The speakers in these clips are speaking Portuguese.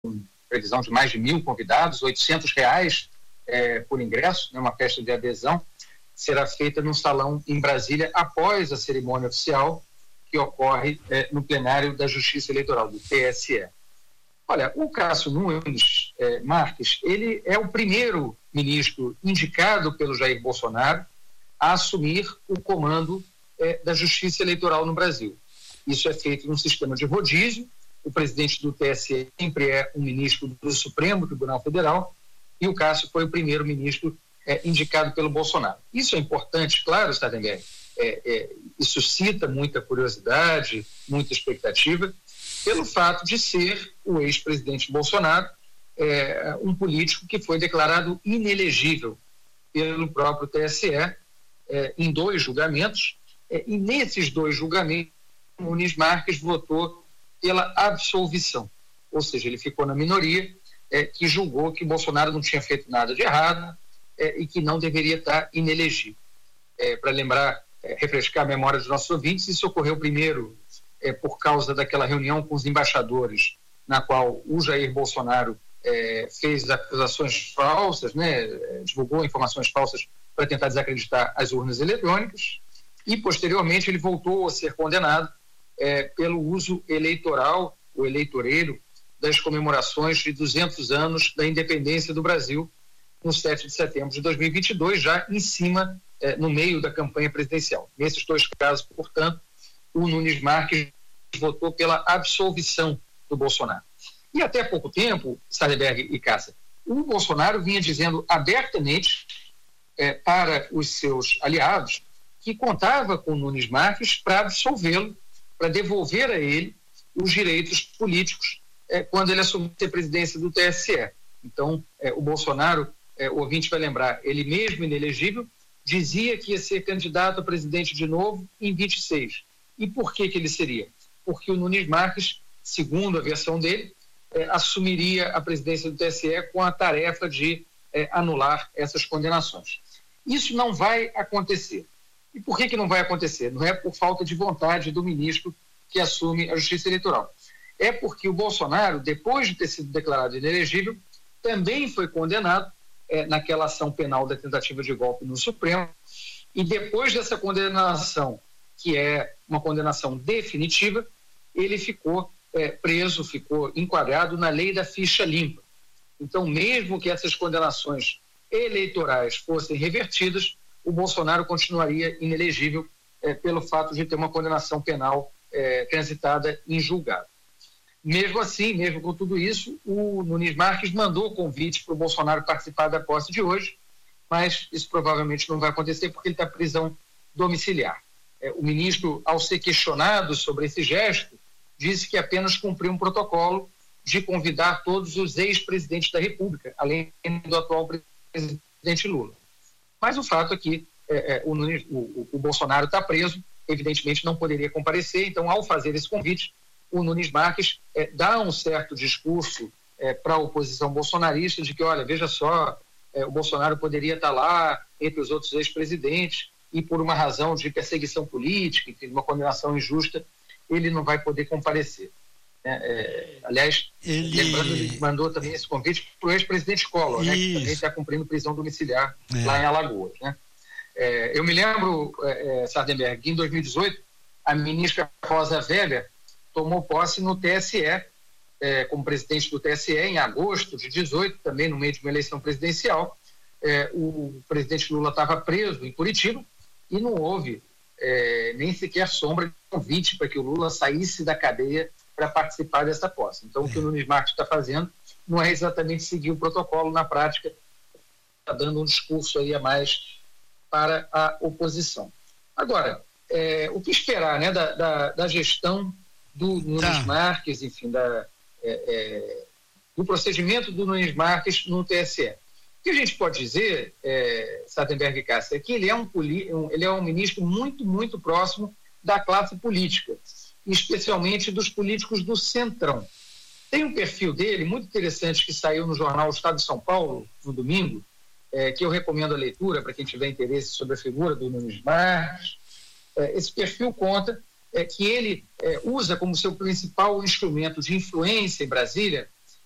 previsão de mais de 1.000 convidados, R$800 por ingresso, né, uma festa de adesão, será feita num salão em Brasília após a cerimônia oficial que ocorre no plenário da Justiça Eleitoral, do TSE. Olha, o Cássio Nunes Marques, ele é o primeiro ministro indicado pelo Jair Bolsonaro a assumir o comando da Justiça Eleitoral no Brasil. Isso é feito num sistema de rodízio. O presidente do TSE sempre é um ministro do Supremo Tribunal Federal e o Cássio foi o primeiro ministro indicado pelo Bolsonaro. Isso é importante, claro, Sardenberg. Isso suscita muita curiosidade, muita expectativa, pelo fato de ser o ex-presidente Bolsonaro um político que foi declarado inelegível pelo próprio TSE em 2 julgamentos, e nesses 2 julgamentos, Nunes Marques votou pela absolvição, ou seja, ele ficou na minoria que julgou que Bolsonaro não tinha feito nada de errado e que não deveria estar inelegível. Para lembrar, refrescar a memória dos nossos ouvintes, isso ocorreu primeiro por causa daquela reunião com os embaixadores, na qual o Jair Bolsonaro fez acusações falsas, né, divulgou informações falsas para tentar desacreditar as urnas eletrônicas, e posteriormente ele voltou a ser condenado pelo uso eleitoral, ou eleitoreiro, das comemorações de 200 anos da independência do Brasil, no 7 de setembro de 2022, já em cima, no meio da campanha presidencial. Nesses 2 casos, portanto, o Nunes Marques votou pela absolvição do Bolsonaro. E até pouco tempo, Sardenberg e Cássia, o Bolsonaro vinha dizendo abertamente para os seus aliados que contava com o Nunes Marques para absolvê-lo, para devolver a ele os direitos políticos quando ele assumisse a presidência do TSE. Então, o Bolsonaro, o ouvinte vai lembrar, ele mesmo inelegível, dizia que ia ser candidato a presidente de novo em 26. E por que ele seria? Porque o Nunes Marques, segundo a versão dele, assumiria a presidência do TSE com a tarefa de anular essas condenações. Isso não vai acontecer. E por que não vai acontecer? Não é por falta de vontade do ministro que assume a Justiça Eleitoral. É porque o Bolsonaro, depois de ter sido declarado inelegível, também foi condenado naquela ação penal da tentativa de golpe no Supremo, e depois dessa condenação, que é uma condenação definitiva, ele ficou preso, ficou enquadrado na lei da ficha limpa. Então, mesmo que essas condenações eleitorais fossem revertidas, o Bolsonaro continuaria inelegível pelo fato de ter uma condenação penal transitada em julgado. Mesmo assim, mesmo com tudo isso, o Nunes Marques mandou convite para o Bolsonaro participar da posse de hoje, mas isso provavelmente não vai acontecer porque ele está em prisão domiciliar. O ministro, ao ser questionado sobre esse gesto, disse que apenas cumpriu um protocolo de convidar todos os ex-presidentes da República, além do atual presidente Lula. Mas o fato é que o Bolsonaro está preso, evidentemente não poderia comparecer, então, ao fazer esse convite, o Nunes Marques dá um certo discurso para a oposição bolsonarista de que, olha, veja só, o Bolsonaro poderia estar lá entre os outros ex-presidentes e por uma razão de perseguição política, enfim, uma condenação injusta, ele não vai poder comparecer. Aliás, lembrando, ele mandou também esse convite para o ex-presidente Collor, né, que também está cumprindo prisão domiciliar lá em Alagoas. Né? Eu me lembro, Sardenberg, que em 2018, a ministra Rosa Weber tomou posse no TSE, como presidente do TSE, em agosto de 2018, também no meio de uma eleição presidencial. O presidente Lula estava preso em Curitiba e não houve nem sequer sombra de convite para que o Lula saísse da cadeia para participar dessa posse. Então, o que o Nunes Marques está fazendo não é exatamente seguir o protocolo, na prática, está dando um discurso aí a mais para a oposição. Agora, o que esperar, né, da gestão do Nunes Marques, enfim, do procedimento do Nunes Marques no TSE? O que a gente pode dizer, Sardenberg e Cássia, é que ele é um ministro muito, muito próximo da classe política, especialmente dos políticos do Centrão. Tem um perfil dele muito interessante que saiu no jornal Estado de São Paulo, no domingo, que eu recomendo a leitura para quem tiver interesse sobre a figura do Nunes Marques. Esse perfil conta que ele usa como seu principal instrumento de influência em Brasília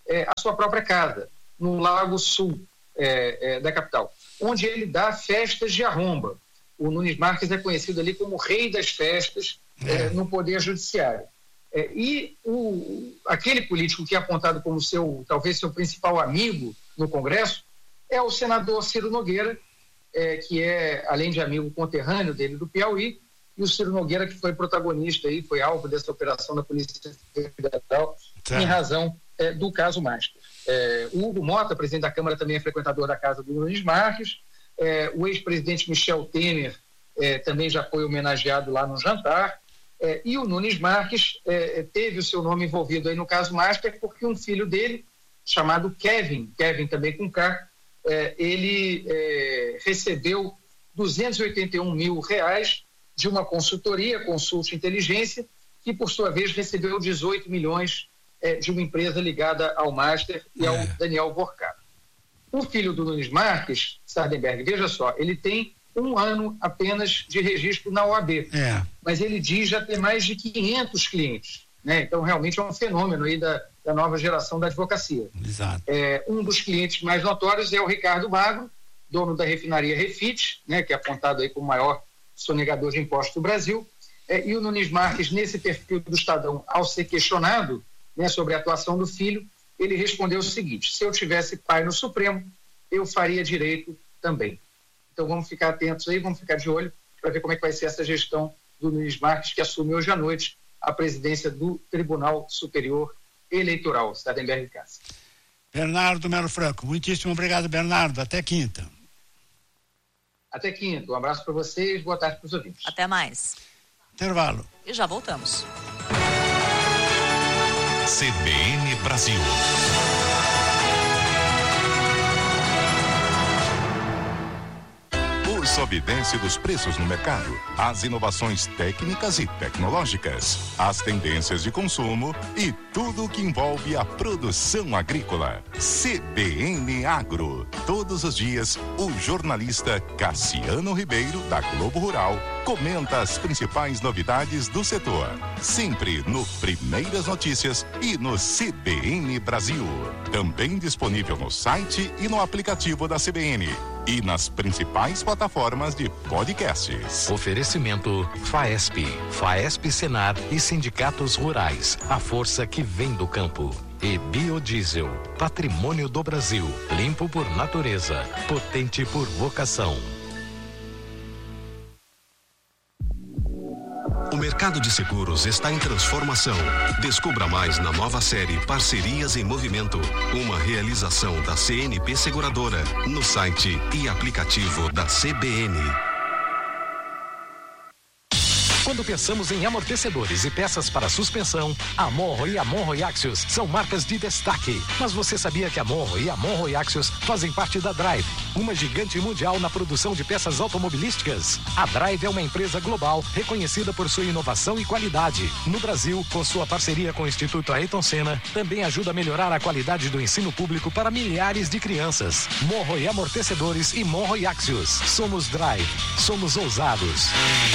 a sua própria casa, no Lago Sul da capital, onde ele dá festas de arromba. O Nunes Marques é conhecido ali como o rei das festas no Poder Judiciário. E aquele político que é apontado como talvez seu principal amigo no Congresso é o senador Ciro Nogueira, que é, além de amigo conterrâneo dele do Piauí, e o Ciro Nogueira, que foi protagonista aí, foi alvo dessa operação da Polícia Federal, em razão do caso Master. O Hugo Mota, presidente da Câmara, também é frequentador da casa do Nunes Marques. O ex-presidente Michel Temer também já foi homenageado lá no jantar. E o Nunes Marques teve o seu nome envolvido aí no caso Master, porque um filho dele, chamado Kevin também com K, ele recebeu R$281 mil de uma consultoria, Consulte Inteligência, que por sua vez recebeu 18 milhões de uma empresa ligada ao Master e ao Daniel Vorcato. O filho do Nunes Marques, Sardenberg, veja só, ele tem 1 ano apenas de registro na OAB, mas ele diz já ter mais de 500 clientes, né? Então realmente é um fenômeno aí da nova geração da advocacia. Exato. Um dos clientes mais notórios é o Ricardo Magro, dono da refinaria Refit, né, que é apontado aí como o maior sonegador de impostos do Brasil, e o Nunes Marques, nesse perfil do Estadão, ao ser questionado, né, sobre a atuação do filho, ele respondeu o seguinte: se eu tivesse pai no Supremo, eu faria direito também. Então vamos ficar atentos aí, vamos ficar de olho para ver como é que vai ser essa gestão do Nunes Marques, que assume hoje à noite a presidência do Tribunal Superior Eleitoral, Sardenberg Cássia. Bernardo Melo Franco, muitíssimo obrigado, Bernardo. Até quinta. Até quinta. Um abraço para vocês, boa tarde para os ouvintes. Até mais. Intervalo. E já voltamos. CBN Brasil. Por sobrevivência dos preços no mercado, as inovações técnicas e tecnológicas, as tendências de consumo e tudo o que envolve a produção agrícola. CBN Agro. Todos os dias, o jornalista Cassiano Ribeiro, da Globo Rural, comenta as principais novidades do setor. Sempre no Primeiras Notícias e no CBN Brasil. Também disponível no site e no aplicativo da CBN. E nas principais plataformas de podcasts. Oferecimento FAESP Senar e Sindicatos Rurais. A força que vem do campo. E Biodiesel, patrimônio do Brasil. Limpo por natureza, potente por vocação. O mercado de seguros está em transformação. Descubra mais na nova série Parcerias em Movimento, uma realização da CNP Seguradora, no site e aplicativo da CBN. Quando pensamos em amortecedores e peças para suspensão, a Monro e a Monro Axios são marcas de destaque. Mas você sabia que a Monro e a Monro Axios fazem parte da Drive, uma gigante mundial na produção de peças automobilísticas? A Drive é uma empresa global reconhecida por sua inovação e qualidade. No Brasil, com sua parceria com o Instituto Ayrton Senna, também ajuda a melhorar a qualidade do ensino público para milhares de crianças. Monro e Amortecedores e Monro Axios. Somos Drive. Somos ousados.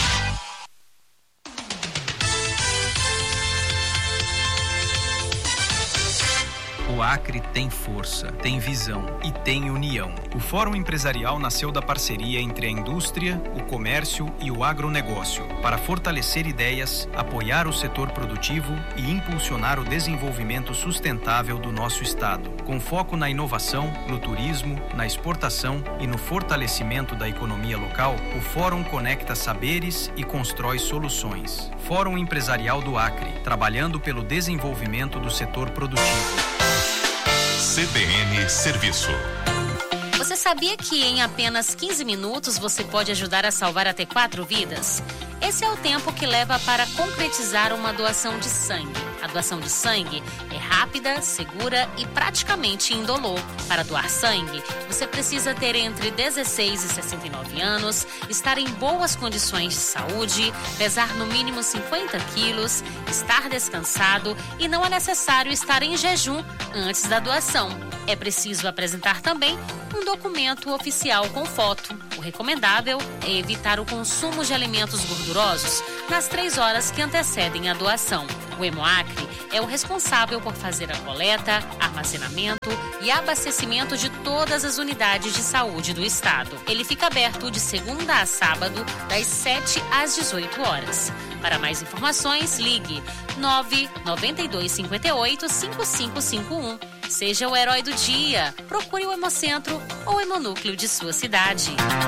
O Acre tem força, tem visão e tem união. O Fórum Empresarial nasceu da parceria entre a indústria, o comércio e o agronegócio, para fortalecer ideias, apoiar o setor produtivo e impulsionar o desenvolvimento sustentável do nosso estado, com foco na inovação, no turismo, na exportação e no fortalecimento da economia local. O Fórum conecta saberes e constrói soluções. Fórum Empresarial do Acre, trabalhando pelo desenvolvimento do setor produtivo. CBN Serviço. Você sabia que em apenas 15 minutos você pode ajudar a salvar até 4 vidas? Esse é o tempo que leva para concretizar uma doação de sangue. A doação de sangue é rápida, segura e praticamente indolor. Para doar sangue, você precisa ter entre 16 e 69 anos, estar em boas condições de saúde, pesar no mínimo 50 quilos, estar descansado e não é necessário estar em jejum antes da doação. É preciso apresentar também um documento oficial com foto. O recomendável é evitar o consumo de alimentos gordurosos nas 3 horas que antecedem a doação. O Hemoacre é o responsável por fazer a coleta, armazenamento e abastecimento de todas as unidades de saúde do estado. Ele fica aberto de segunda a sábado, das 7 às 18 horas. Para mais informações, ligue 99258-5551. Seja o herói do dia. Procure o Hemocentro ou Hemonúcleo de sua cidade.